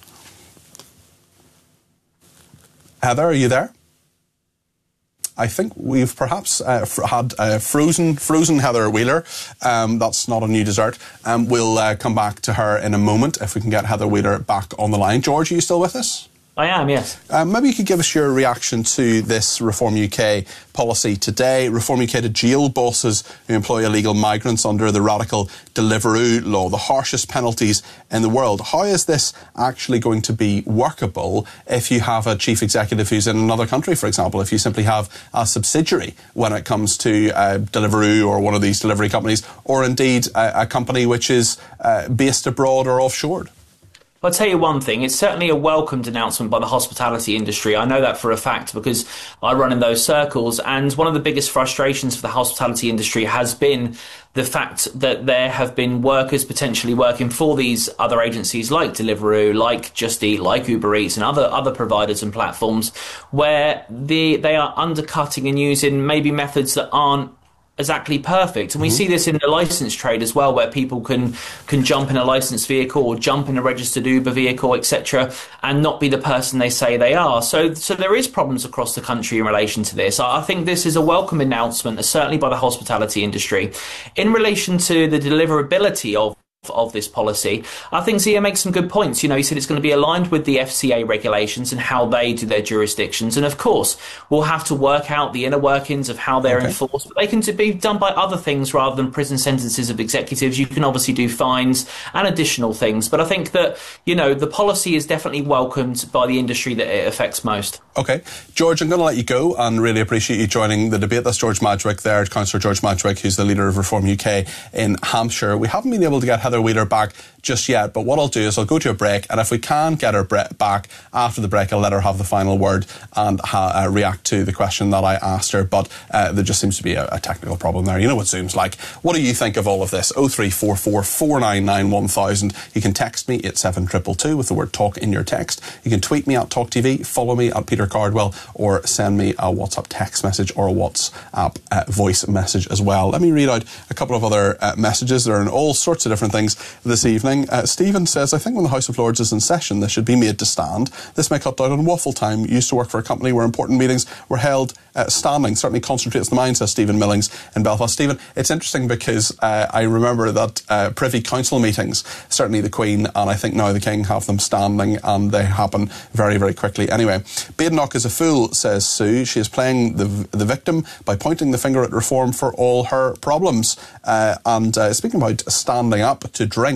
Heather, are you there? I think we've perhaps had frozen Heather Wheeler. That's not a new dessert. We'll come back to her in a moment if we can get Heather Wheeler back on the line. George, are you still with us? I am, yes. Maybe you could give us your reaction to this Reform UK policy today. Reform UK to jail bosses who employ illegal migrants under the radical Deliveroo law, the harshest penalties in the world. How is this actually going to be workable if you have a chief executive who's in another country, for example, if you simply have a subsidiary when it comes to Deliveroo or one of these delivery companies, or indeed a company which is based abroad or offshored? I'll tell you one thing, it's certainly a welcomed announcement by the hospitality industry. I know that for a fact because I run in those circles, and one of the biggest frustrations for the hospitality industry has been the fact that there have been workers potentially working for these other agencies like Deliveroo, like Just Eat, like Uber Eats and other providers and platforms where they are undercutting and using maybe methods that aren't exactly perfect. And we see this in the licence trade as well, where people can jump in a licensed vehicle or jump in a registered Uber vehicle, etc., and not be the person they say they are. So there is problems across the country in relation to this. I think this is a welcome announcement, certainly by the hospitality industry. In relation to the deliverability of this policy, I think Zia makes some good points. You know, he said it's going to be aligned with the FCA regulations and how they do their jurisdictions. And of course, we'll have to work out the inner workings of how they're enforced. But they can be done by other things rather than prison sentences of executives. You can obviously do fines and additional things. But I think that, you know, the policy is definitely welcomed by the industry that it affects most. OK. George, I'm going to let you go and really appreciate you joining the debate. That's George Madgwick there, Councillor George Madgwick, who's the leader of Reform UK in Hampshire. We haven't been able to get Heather Wheeler back just yet, but what I'll do is I'll go to a break, and if we can get her back after the break, I'll let her have the final word and react to the question that I asked her. But there just seems to be a technical problem there. You know what Zoom's like. What do you think of all of this? 0344 499 1000. You can text me at 72222 with the word talk in your text. You can tweet me at Talk TV, follow me at Peter Cardwell, or send me a WhatsApp text message or a WhatsApp voice message as well. Let me read out a couple of other messages. There are all sorts of different things this evening. Stephen says, I think when the House of Lords is in session, this should be made to stand. This may cut down on waffle time. Used to work for a company where important meetings were held standing. Certainly concentrates the mind, says Stephen Millings in Belfast. Stephen, it's interesting because I remember that Privy Council meetings, certainly the Queen and I think now the King have them standing, and they happen very, very quickly. Anyway, Badenoch is a fool, says Sue. She is playing the victim by pointing the finger at Reform for all her problems. And speaking about standing up to drink, this is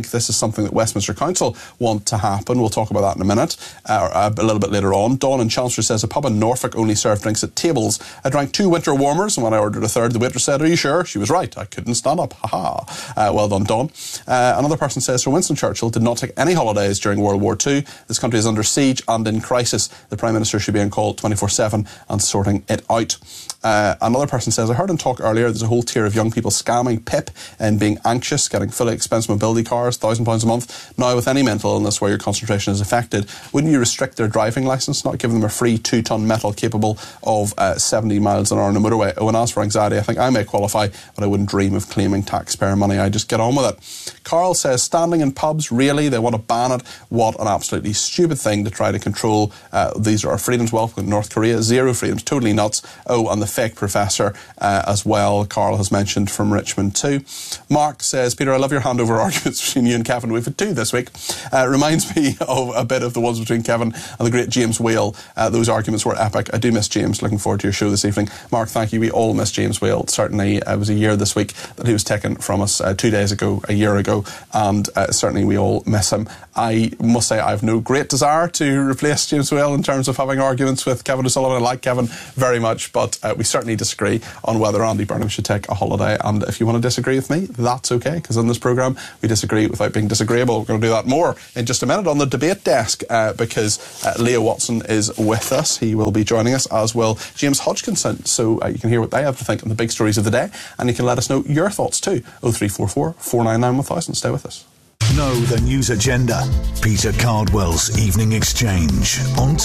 something that Westminster Council want to happen. We'll talk about that in a minute, a little bit later on. Dawn in Chelmsford says a pub in Norfolk only served drinks at tables. I drank 2 winter warmers, and when I ordered a third, the waitress said, "Are you sure?" She was right. I couldn't stand up. Ha-ha. Well done, Dawn. Another person says, Sir Winston Churchill did not take any holidays during World War II. This country is under siege and in crisis. The Prime Minister should be on call 24/7 and sorting it out. Another person says, I heard him talk earlier, there's a whole tier of young people scamming PIP and being anxious, getting fully expensive mobility cars, £1,000 a month. Now, with any mental illness where your concentration is affected, wouldn't you restrict their driving licence, not give them a free 2-ton metal capable of 70 miles an hour on a motorway? Oh, and as for anxiety, I think I may qualify, but I wouldn't dream of claiming taxpayer money. I just get on with it. Carl says, standing in pubs, really? They want to ban it? What an absolutely stupid thing to try to control. These are our freedoms. Welcome to North Korea. Zero freedoms. Totally nuts. Oh, and the fake professor as well, Carl has mentioned, from Richmond too. Mark says, Peter, I love your handover arguments between you and Kevin. We've had 2 this week. Reminds me of a bit of the ones between Kevin and the great James Whale. Those arguments were epic. I do miss James. Looking forward to your show this evening. Mark, thank you. We all miss James Whale. Certainly, it was a year this week that he was taken from us 2 days ago, a year ago, and certainly we all miss him. I must say I have no great desire to replace James Whale in terms of having arguments with Kevin O'Sullivan. I like Kevin very much, but we certainly disagree on whether Andy Burnham should take a holiday. And if you want to disagree with me, that's okay, because in this programme we disagree without being disagreeable. We're going to do that more in just a minute on the debate desk, because Leo Watson is with us. He will be joining us, as will James Hodgkinson. So you can hear what they have to think on the big stories of the day, and you can let us know your thoughts too. 0344 499 1000. Stay with us. Know the news agenda. Peter Cardwell's Evening Exchange on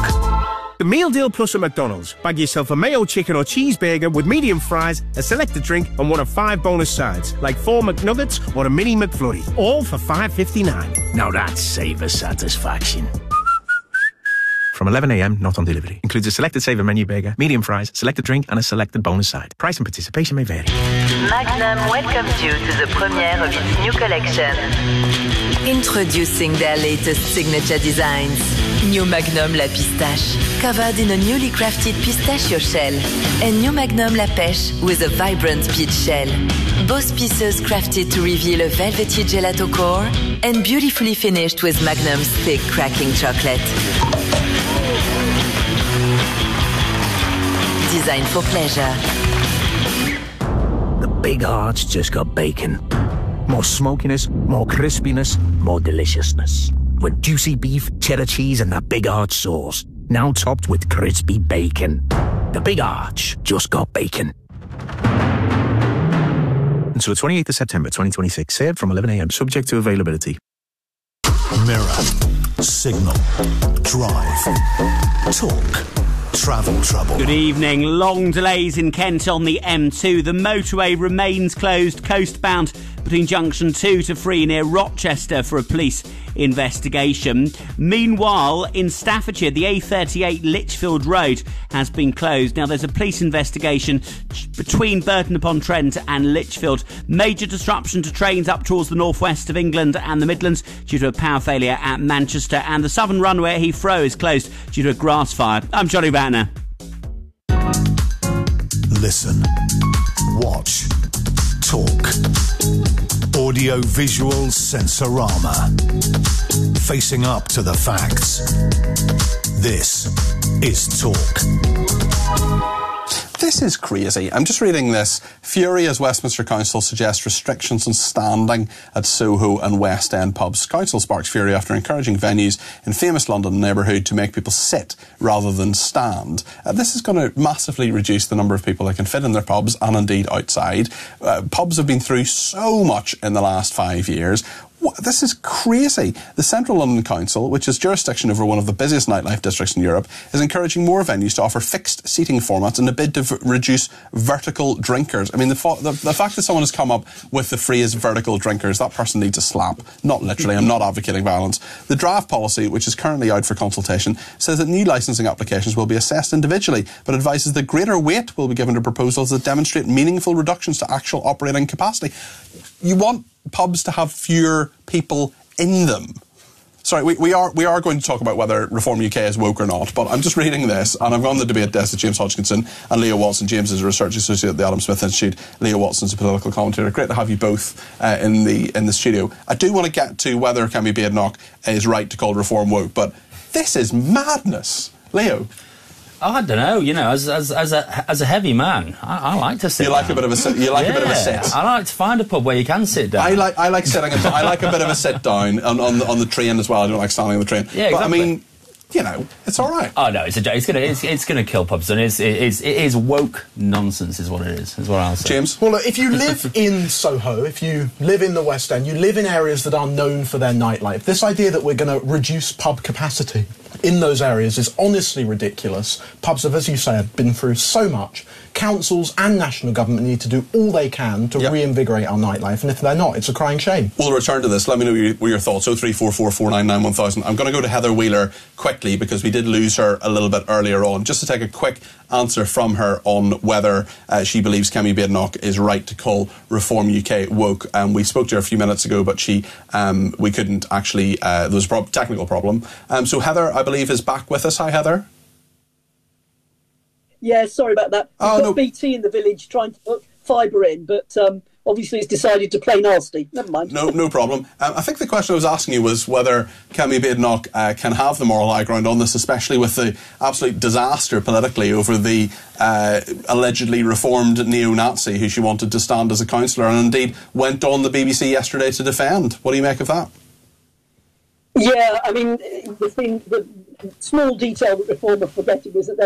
Talk. The Meal Deal Plus at McDonald's. Bag yourself a mayo chicken or cheeseburger with medium fries, a selected drink, and one of 5 bonus sides, like 4 McNuggets or a mini McFlurry, all for $5.59. Now that's savor satisfaction. From 11 a.m, not on delivery. Includes a selected saver menu burger, medium fries, selected drink, and a selected bonus side. Price and participation may vary. Magnum welcomes you to the premiere of its new collection. Introducing their latest signature designs. New Magnum La Pistache, covered in a newly crafted pistachio shell. And New Magnum La Pêche with a vibrant peach shell. Both pieces crafted to reveal a velvety gelato core and beautifully finished with Magnum's thick cracking chocolate. Designed for pleasure. The big hearts just got bacon. More smokiness, more crispiness, more deliciousness. With juicy beef, cheddar cheese, and that Big Arch sauce. Now topped with crispy bacon. The Big Arch just got bacon. Until the 28th of September 2026. Served from 11 a.m. Subject to availability. Mirror, Signal, Drive, Talk, Travel Trouble. Good evening. Long delays in Kent on the M2. The motorway remains closed coastbound between junction 2 to 3 near Rochester for a police investigation. Meanwhile, in Staffordshire, the A38 Lichfield Road has been closed. Now, there's a police investigation between Burton-upon-Trent and Lichfield. Major disruption to trains up towards the northwest of England and the Midlands due to a power failure at Manchester. And the southern runway at Heathrow is closed due to a grass fire. I'm Johnny Banner. Listen, watch, talk. Audio-visual sensorama. Facing up to the facts. This is Talk. This is crazy. I'm just reading this. Fury as Westminster Council suggests restrictions on standing at Soho and West End pubs. Council sparks fury after encouraging venues in famous London neighbourhood to make people sit rather than stand. This is going to massively reduce the number of people that can fit in their pubs and indeed outside. Pubs have been through so much in the last 5 years. This is crazy. The Central London Council, which has jurisdiction over one of the busiest nightlife districts in Europe, is encouraging more venues to offer fixed seating formats in a bid to reduce vertical drinkers. I mean, the fact that someone has come up with the phrase vertical drinkers, that person needs a slap. Not literally, I'm not advocating violence. The draft policy, which is currently out for consultation, says that new licensing applications will be assessed individually, but advises that greater weight will be given to proposals that demonstrate meaningful reductions to actual operating capacity. You want pubs to have fewer people in them. Sorry, we are going to talk about whether Reform UK is woke or not, but I'm just reading this, and I've gone the debate desk with James Hodgkinson and Leo Watson. James is a research associate at the Adam Smith Institute. Leo Watson's a political commentator. Great to have you both in the studio. I do want to get to whether Kemi Badenoch is right to call Reform woke, but this is madness. Leo? I don't know. You know, as a heavy man, I like to sit. You like down. A bit of a sit. You like a bit of a sit. I like to find a pub where you can sit down. I like sitting. I like a bit of a sit down on the train as well. I don't like standing on the train. Yeah, exactly. But I mean, you know, it's all right. Oh no, it's gonna kill pubs, and it is woke nonsense, is what it is. Is what I'll say. James, well, look, if you live in Soho, if you live in the West End, you live in areas that are known for their nightlife. This idea that we're going to reduce pub capacity in those areas is honestly ridiculous. Pubs have, as you say, have been through so much. Councils and national government need to do all they can to reinvigorate our nightlife, and if they're not, it's a crying shame. We'll return to this. Let me know your thoughts. 0344 499 1000. I'm going to go to Heather Wheeler quickly because we did lose her a little bit earlier on. Just to take a quick answer from her on whether she believes Kemi Badenoch is right to call Reform UK woke. We spoke to her a few minutes ago, but we couldn't actually. There was a technical problem. So Heather, I believe, is back with us. Hi, Heather. Yeah, sorry about that. We've got no. BT in the village trying to put fibre in, but obviously it's decided to play nasty. Never mind. No problem. I think the question I was asking you was whether Kemi Badenoch can have the moral high ground on this, especially with the absolute disaster politically over the allegedly reformed neo-Nazi who she wanted to stand as a councillor and indeed went on the BBC yesterday to defend. What do you make of that? Yeah, I mean, the small detail that Reform are forgetting is that